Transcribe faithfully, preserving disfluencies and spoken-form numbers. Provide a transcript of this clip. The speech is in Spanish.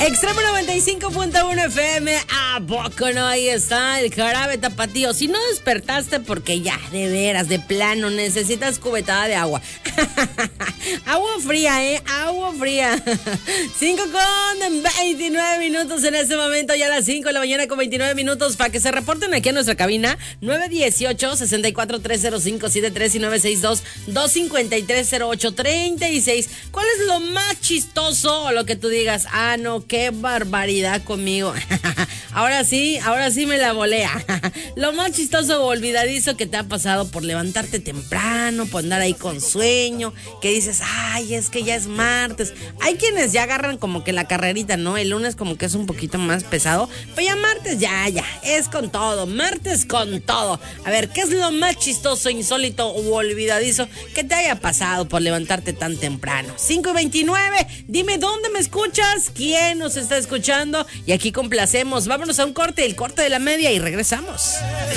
Extremo noventa y cinco punto uno F M, ¿a poco no? Ahí está el jarabe tapatío. Si no despertaste porque ya, de veras, de plano, necesitas cubetada de agua. Agua fría, ¿eh? Agua fría. cinco con veintinueve minutos en este momento, ya a las cinco de la mañana con veintinueve minutos, para que se reporten aquí a nuestra cabina, nueve uno ocho, seis cuatro tres cero cinco siete tres y nueve seis dos, dos cinco tres, cero ocho tres seis. ¿Cuál es lo más chistoso o lo que tú digas? Ah, no, qué barbaridad conmigo. Ahora sí, ahora sí me la volea. Lo más chistoso o olvidadizo que te ha pasado por levantarte temprano, por andar ahí con sueño, que dices, ay, es que ya es martes. Hay quienes ya agarran como que la carrerita, ¿no? El lunes como que es un poquito más pesado, pero ya martes, ya, ya, es con todo, martes con todo. A ver, ¿qué es lo más chistoso, insólito o olvidadizo que te haya pasado por levantarte tan temprano? cinco y veintinueve, dime dónde me escuchas, quién nos está escuchando, y aquí complacemos. Vámonos a un corte, el corte de la media, y regresamos.